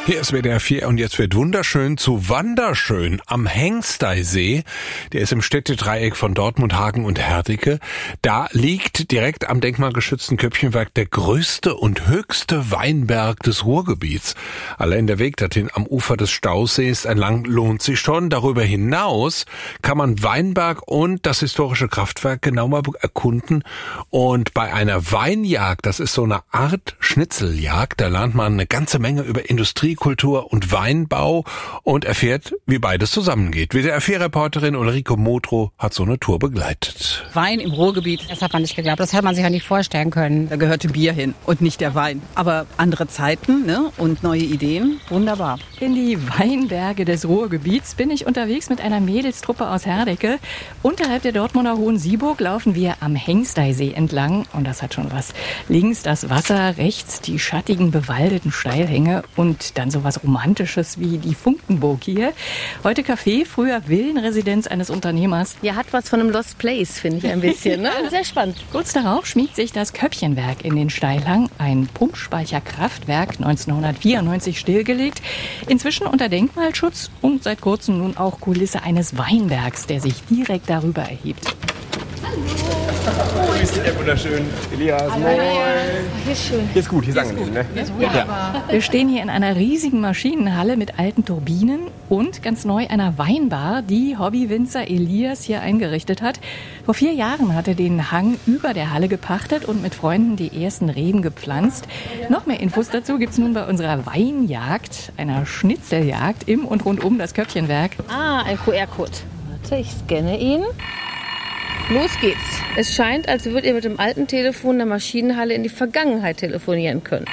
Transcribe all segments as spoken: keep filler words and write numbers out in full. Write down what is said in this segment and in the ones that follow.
Hier ist W D R vier und jetzt wird wunderschön zu Wanderschön am Hengsteysee. Der ist im Städtedreieck von Dortmund, Hagen und Herdecke. Da liegt direkt am denkmalgeschützten Köppchenwerk der größte und höchste Weinberg des Ruhrgebiets. Allein der Weg dorthin am Ufer des Stausees entlang lohnt sich schon. Darüber hinaus kann man Weinberg und das historische Kraftwerk genau mal erkunden. Und bei einer Weinjagd, das ist so eine Art Schnitzeljagd, da lernt man eine ganze Menge über Industrie, Kultur und Weinbau und erfährt, wie beides zusammengeht. W D R vier Reporterin Ulrike Modrow hat so eine Tour begleitet. Wein im Ruhrgebiet, das hat man nicht geglaubt. Das hätte man sich ja nicht vorstellen können. Da gehörte Bier hin und nicht der Wein. Aber andere Zeiten, ne? Und neue Ideen, wunderbar. In die Weinberge des Ruhrgebiets bin ich unterwegs mit einer Mädelstruppe aus Herdecke. Unterhalb der Dortmunder Hohen Sieburg laufen wir am Hengsteysee entlang. Und das hat schon was. Links das Wasser, rechts die schattigen, bewaldeten Steilhänge und dann sowas Romantisches wie die Funkenburg hier. Heute Café, früher Villenresidenz eines Unternehmers. Ja, hat was von einem Lost Place, finde ich ein bisschen. Ne? Sehr spannend. Kurz darauf schmiegt sich das Köppchenwerk in den Steilhang. Ein Pumpspeicherkraftwerk, neunzehnhundertvierundneunzig stillgelegt. Inzwischen unter Denkmalschutz und seit kurzem nun auch Kulisse eines Weinbergs, der sich direkt darüber erhebt. Grüß dich, wunderschön. Elias, Hallo. moin. Hier ist schön. Hier ist gut, hier ist angenehm, ne? Ja. Wir stehen hier in einer riesigen Maschinenhalle mit alten Turbinen und ganz neu einer Weinbar, die Hobbywinzer Elias hier eingerichtet hat. Vor vier Jahren hat er den Hang über der Halle gepachtet und mit Freunden die ersten Reben gepflanzt. Noch mehr Infos dazu gibt's nun bei unserer Weinjagd, einer Schnitzeljagd im und rund um das Köppchenwerk. Ah, ein Q R-Code. Warte, ich scanne ihn. Los geht's. Es scheint, als würdet ihr mit dem alten Telefon der Maschinenhalle in die Vergangenheit telefonieren können.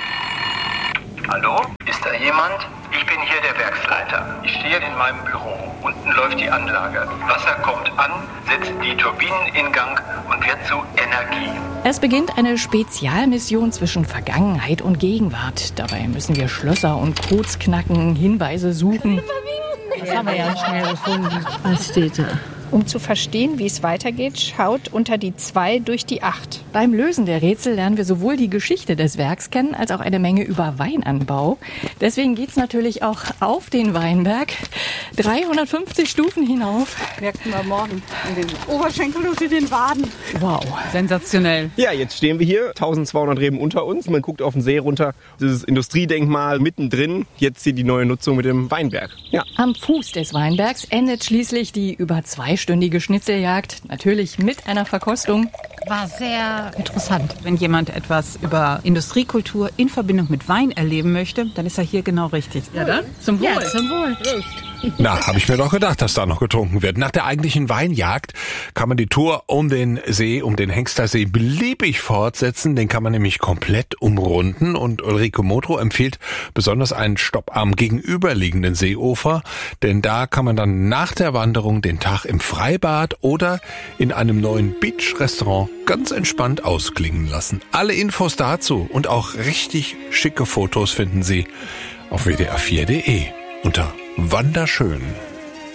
Hallo? Ist da jemand? Ich bin hier der Werksleiter. Ich stehe in meinem Büro. Unten läuft die Anlage. Wasser kommt an, setzt die Turbinen in Gang und wird zu Energie. Es beginnt eine Spezialmission zwischen Vergangenheit und Gegenwart. Dabei müssen wir Schlösser und Codes knacken, Hinweise suchen. Das haben wir ja schnell gefunden. Was steht da? Um zu verstehen, wie es weitergeht, schaut unter die zwei durch die acht. Beim Lösen der Rätsel lernen wir sowohl die Geschichte des Werks kennen, als auch eine Menge über Weinanbau. Deswegen geht's natürlich auch auf den Weinberg. dreihundertfünfzig Stufen hinauf. Merken wir morgen in den Oberschenkeln und in den Waden. Wow. Sensationell. Ja, jetzt stehen wir hier, eintausendzweihundert Reben unter uns. Man guckt auf den See runter. Dieses Industriedenkmal mittendrin. Jetzt hier die neue Nutzung mit dem Weinberg. Ja. Am Fuß des Weinbergs endet schließlich die über zweistündige Schnitzeljagd. Natürlich mit einer Verkostung. War sehr interessant. Wenn jemand etwas über Industriekultur in Verbindung mit Wein erleben möchte, dann ist er hier genau richtig. Ja dann, zum Wohl. Ja, zum Wohl. Na, habe ich mir doch gedacht, dass da noch getrunken wird. Nach der eigentlichen Weinjagd kann man die Tour um den See, um den Hengsteysee beliebig fortsetzen. Den kann man nämlich komplett umrunden. Und Ulrike Modrow empfiehlt besonders einen Stopp am gegenüberliegenden Seeufer. Denn da kann man dann nach der Wanderung den Tag im Freibad oder in einem neuen Beach-Restaurant ganz entspannt ausklingen lassen. Alle Infos dazu und auch richtig schicke Fotos finden Sie auf w d r vier punkt d e unter Wanderschön.